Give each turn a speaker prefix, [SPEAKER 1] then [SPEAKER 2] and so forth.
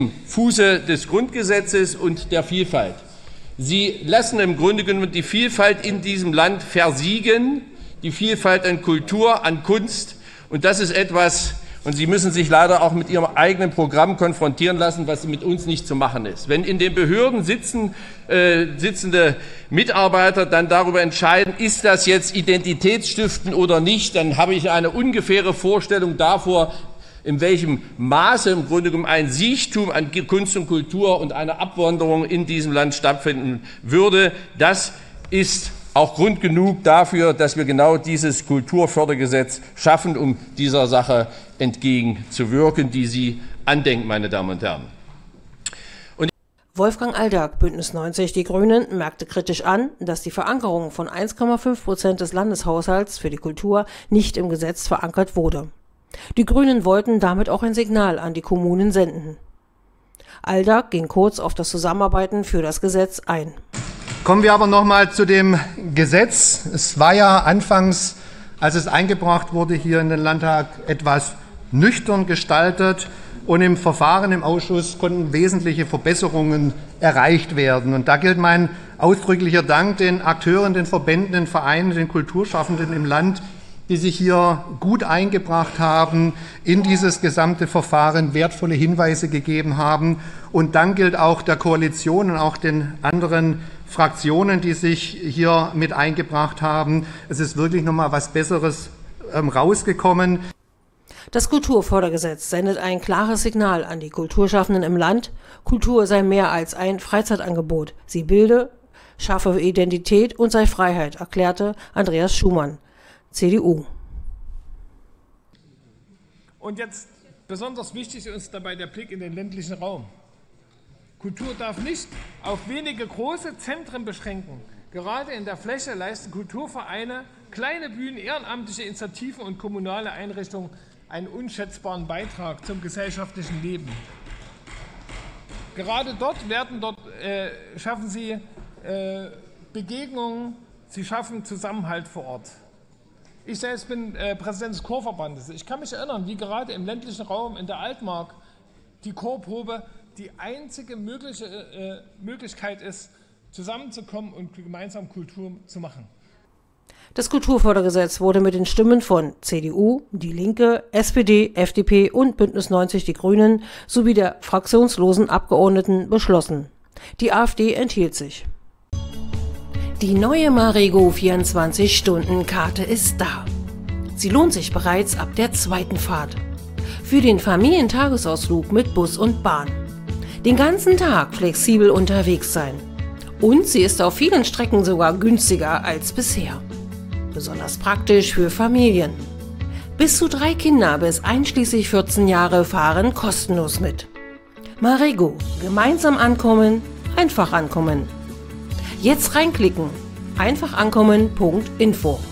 [SPEAKER 1] Fuße des Grundgesetzes und der Vielfalt. Sie lassen im Grunde genommen die Vielfalt in diesem Land versiegen, die Vielfalt an Kultur, an Kunst. Und das ist etwas, und Sie müssen sich leider auch mit Ihrem eigenen Programm konfrontieren lassen, was mit uns nicht zu machen ist. Wenn in den Behörden sitzende Mitarbeiter dann darüber entscheiden, ist das jetzt identitätsstiftend oder nicht, dann habe ich eine ungefähre Vorstellung davor, in welchem Maße im Grunde genommen ein Siechtum an Kunst und Kultur und eine Abwanderung in diesem Land stattfinden würde. Das ist auch Grund genug dafür, dass wir genau dieses Kulturfördergesetz schaffen, um dieser Sache entgegenzuwirken, die Sie andenken, meine Damen und Herren.
[SPEAKER 2] Wolfgang Aldag, Bündnis 90 Die Grünen, merkte kritisch an, dass die Verankerung von 1,5% des Landeshaushalts für die Kultur nicht im Gesetz verankert wurde. Die Grünen wollten damit auch ein Signal an die Kommunen senden. Aldag ging kurz auf das Zusammenarbeiten für das Gesetz ein.
[SPEAKER 3] Kommen wir aber noch mal zu dem Gesetz. Es war ja anfangs, als es eingebracht wurde, hier in den Landtag etwas nüchtern gestaltet. Und im Verfahren im Ausschuss konnten wesentliche Verbesserungen erreicht werden. Und da gilt mein ausdrücklicher Dank den Akteuren, den Verbänden, den Vereinen, den Kulturschaffenden im Land, die sich hier gut eingebracht haben, in dieses gesamte Verfahren wertvolle Hinweise gegeben haben. Und Dank gilt auch der Koalition und auch den anderen Fraktionen, die sich hier mit eingebracht haben. Es ist wirklich noch mal was Besseres rausgekommen.
[SPEAKER 2] Das Kulturfördergesetz sendet ein klares Signal an die Kulturschaffenden im Land. Kultur sei mehr als ein Freizeitangebot. Sie bilde, schaffe Identität und sei Freiheit, erklärte Andreas Schumann, CDU.
[SPEAKER 4] Und jetzt besonders wichtig ist dabei der Blick in den ländlichen Raum. Kultur darf nicht auf wenige große Zentren beschränken. Gerade in der Fläche leisten Kulturvereine, kleine Bühnen, ehrenamtliche Initiativen und kommunale Einrichtungen einen unschätzbaren Beitrag zum gesellschaftlichen Leben. Gerade dort schaffen sie Begegnungen, sie schaffen Zusammenhalt vor Ort. Ich selbst bin Präsident des Chorverbandes. Ich kann mich erinnern, wie gerade im ländlichen Raum in der Altmark die Chorprobe die einzige Möglichkeit ist, zusammenzukommen und gemeinsam Kultur zu machen.
[SPEAKER 2] Das Kulturfördergesetz wurde mit den Stimmen von CDU, Die Linke, SPD, FDP und Bündnis 90 Die Grünen sowie der fraktionslosen Abgeordneten beschlossen. Die AfD enthielt sich. Die neue Marigo 24-Stunden-Karte ist da. Sie lohnt sich bereits ab der zweiten Fahrt. Für den Familientagesausflug mit Bus und Bahn. Den ganzen Tag flexibel unterwegs sein. Und sie ist auf vielen Strecken sogar günstiger als bisher. Besonders praktisch für Familien. Bis zu 3 Kinder bis einschließlich 14 Jahre fahren kostenlos mit. Marigo, gemeinsam ankommen, einfach ankommen. Jetzt reinklicken. Einfachankommen.info